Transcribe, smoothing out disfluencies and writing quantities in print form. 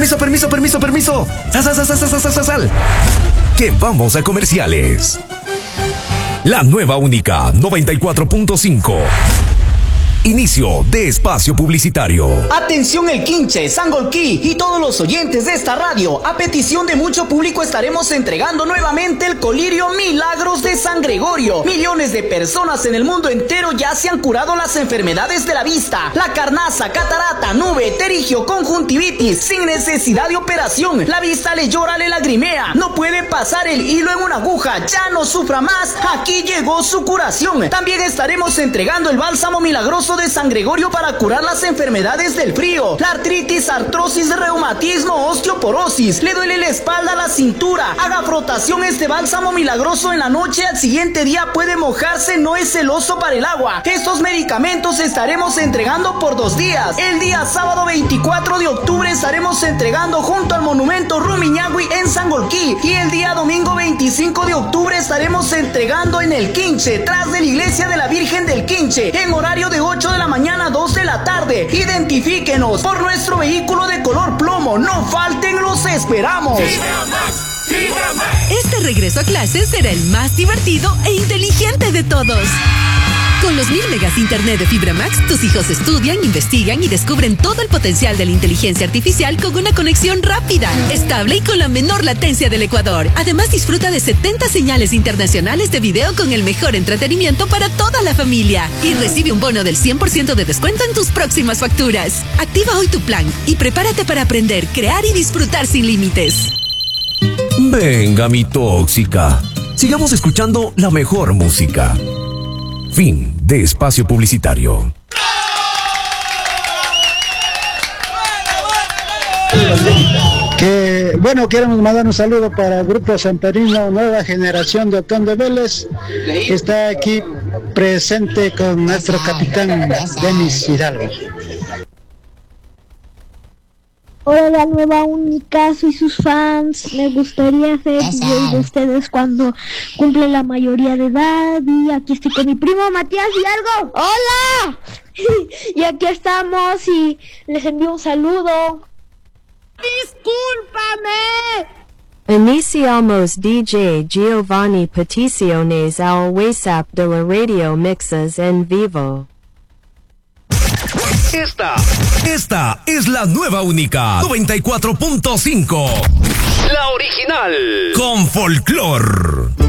Permiso. Sal. Que vamos a comerciales. La nueva única 94.5. Inicio de espacio publicitario. Atención El Quinche, Sangolquí y todos los oyentes de esta radio. A petición de mucho público estaremos entregando nuevamente el colirio Milagros de San Gregorio. Millones de personas en el mundo entero ya se han curado las enfermedades de la vista. La carnaza, catarata, nube, terigio, conjuntivitis, sin necesidad de operación. La vista le llora, le lagrimea. No puede pasar el hilo en una aguja. Ya no sufra más. Aquí llegó su curación. También estaremos entregando el bálsamo milagroso de San Gregorio para curar las enfermedades del frío, la artritis, artrosis, reumatismo, osteoporosis. Le duele la espalda, la cintura. Haga frotación este bálsamo milagroso en la noche. Al siguiente día puede mojarse, no es celoso para el agua. Estos medicamentos estaremos entregando por 2 días. El día sábado 24 de octubre estaremos entregando junto al monumento Rumiñahui en Sangolquí, y el día domingo 25 de octubre estaremos entregando en El Quinche, tras de la iglesia de la Virgen del Quinche, en horario de 8 de la mañana a 2 de la tarde. Identifíquenos por nuestro vehículo de color plomo. No falten, los esperamos. Este regreso a clases será el más divertido e inteligente de todos. Con los 1000 megas internet de Fibra Max, tus hijos estudian, investigan y descubren todo el potencial de la inteligencia artificial con una conexión rápida, estable y con la menor latencia del Ecuador. Además, disfruta de 70 señales internacionales de video con el mejor entretenimiento para toda la familia. Y recibe un bono del 100% de descuento en tus próximas facturas. Activa hoy tu plan y prepárate para aprender, crear y disfrutar sin límites. Venga, mi tóxica. Sigamos escuchando la mejor música. Fin de espacio publicitario. Queremos mandar un saludo para el Grupo Samperino Nueva Generación de Otón de Vélez, que está aquí presente con nuestro capitán Denis Hidalgo. Hola, la nueva única, soy sus fans. Me gustaría hacer video de ustedes cuando cumple la mayoría de edad. Y aquí estoy con mi primo Matías Hidalgo. ¡Hola! Y aquí estamos y les envío un saludo. ¡Discúlpame! Iniciamos DJ Giovanni Peticiones al WhatsApp de la radio mixes en vivo. Esta es la nueva única 94.5. La original. Con folclor.